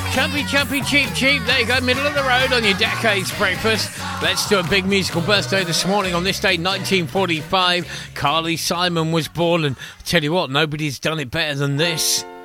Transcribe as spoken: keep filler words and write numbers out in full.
Chumpy, chumpy, cheap, cheap. There you go, middle of the road on your Decades Breakfast. Let's do a big musical birthday this morning. On this day, nineteen forty-five, Carly Simon was born. And I tell you what, nobody's done it better than this.